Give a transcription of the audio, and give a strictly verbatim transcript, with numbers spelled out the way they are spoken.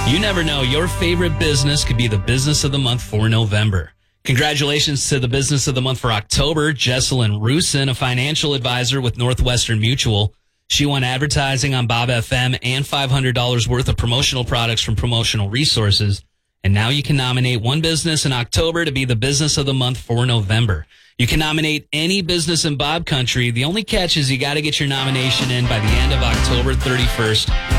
You never know. Your favorite business could be the business of the month for November. Congratulations to the business of the month for October, Jesselyn Rusin, a financial advisor with Northwestern Mutual. She won advertising on Bob F M and five hundred dollars worth of promotional products from Promotional Resources. And now you can nominate one business in October to be the business of the month for November. You can nominate any business in Bob Country. The only catch is you got to get your nomination in by the end of October thirty-first.